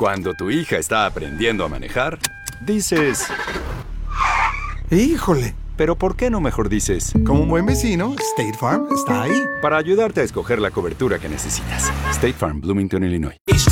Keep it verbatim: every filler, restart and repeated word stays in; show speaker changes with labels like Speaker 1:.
Speaker 1: Cuando tu hija está aprendiendo a manejar, dices...
Speaker 2: ¡Híjole!
Speaker 1: Pero ¿por qué no mejor dices?
Speaker 2: Como un buen vecino, State Farm está ahí.
Speaker 1: Para ayudarte a escoger la cobertura que necesitas. State Farm, Bloomington, Illinois.